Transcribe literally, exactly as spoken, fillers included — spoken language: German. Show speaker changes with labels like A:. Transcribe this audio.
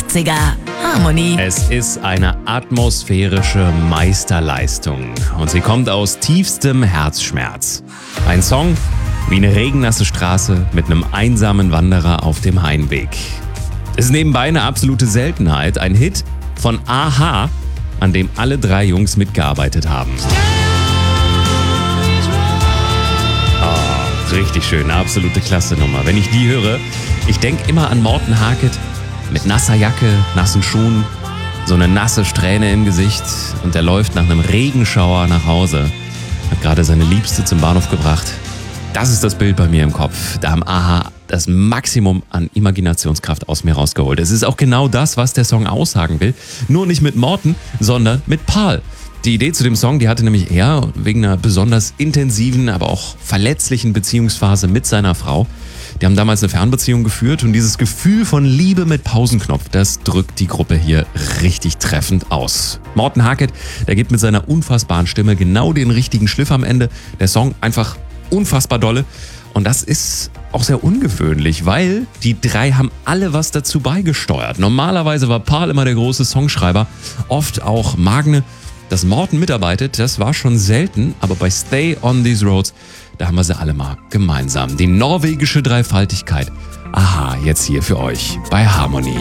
A: achtziger Harmony.
B: Es ist eine atmosphärische Meisterleistung und sie kommt aus tiefstem Herzschmerz. Ein Song wie eine regennasse Straße mit einem einsamen Wanderer auf dem Heimweg. Es ist nebenbei eine absolute Seltenheit, ein Hit von A-ha, an dem alle drei Jungs mitgearbeitet haben. Oh, richtig schön, eine absolute klasse Nummer. Wenn ich die höre, ich denke immer an Morten Harket mit nasser Jacke, nassen Schuhen, so eine nasse Strähne im Gesicht und er läuft nach einem Regenschauer nach Hause. Hat gerade seine Liebste zum Bahnhof gebracht. Das ist das Bild bei mir im Kopf. Da haben A-ha das Maximum an Imaginationskraft aus mir rausgeholt. Es ist auch genau das, was der Song aussagen will. Nur nicht mit Morten, sondern mit Paul. Die Idee zu dem Song, die hatte nämlich er wegen einer besonders intensiven, aber auch verletzlichen Beziehungsphase mit seiner Frau. Die haben damals eine Fernbeziehung geführt und dieses Gefühl von Liebe mit Pausenknopf, das drückt die Gruppe hier richtig treffend aus. Morten Harket, der gibt mit seiner unfassbaren Stimme genau den richtigen Schliff am Ende. Der Song einfach unfassbar dolle. Und das ist auch sehr ungewöhnlich, weil die drei haben alle was dazu beigesteuert. Normalerweise war Paul immer der große Songschreiber, oft auch Magne. Dass Morten mitarbeitet, das war schon selten, aber bei Stay on These Roads, da haben wir sie alle mal gemeinsam. Die norwegische Dreifaltigkeit. A-ha, jetzt hier für euch bei Harmony.